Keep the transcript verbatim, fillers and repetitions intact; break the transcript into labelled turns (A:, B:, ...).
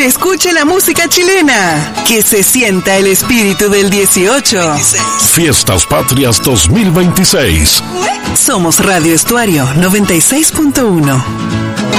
A: se escuche la música chilena, que se sienta el espíritu del dieciocho.
B: Fiestas Patrias dos mil veintiséis.
A: Somos Radio Estuario noventa y seis punto uno.